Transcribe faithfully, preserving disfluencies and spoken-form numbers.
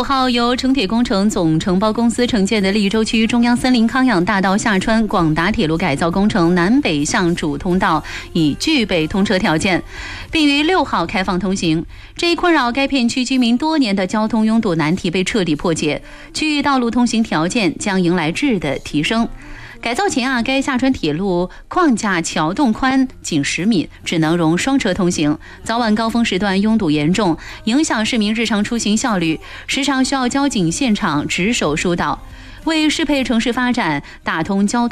五号，由成铁工程总承包公司承建的利州区中央森林康养大道下穿广达铁路改造工程南北向主通道已具备通车条件，并于六号开放通行。这一困扰该片区居民多年的交通拥堵难题被彻底破解，区域道路通行条件将迎来质的提升。改造前啊，该下穿铁路框架桥洞宽仅十米，只能容双车通行，早晚高峰时段拥堵严重，影响市民日常出行效率，时常需要交警现场值守疏导。为适配城市发展，打通交通